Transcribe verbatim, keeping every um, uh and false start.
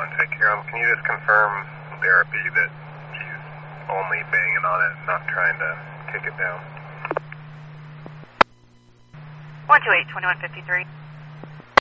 want to take care of him. Can you just confirm therapy that he's only banging on it and not trying to kick it down? one two eight, twenty-one fifty-three.